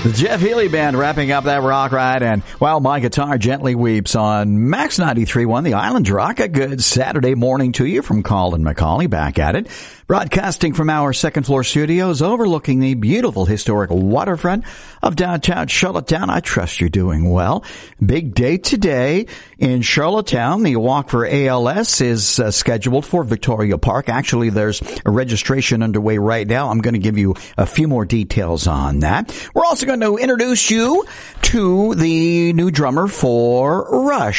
The Jeff Healey Band wrapping up that rock ride, and while my guitar gently weeps on Max 93.1, the Island Rock. A good Saturday morning to you from Colin McCauley, back at it. Broadcasting from our second floor studios overlooking the beautiful historic waterfront of downtown Charlottetown. I trust you're doing well. Big day today in Charlottetown. The Walk for ALS is scheduled for Victoria Park. Actually, there's a registration underway right now. I'm going to give you a few more details on that. We're also going to introduce you to the new drummer for Rush.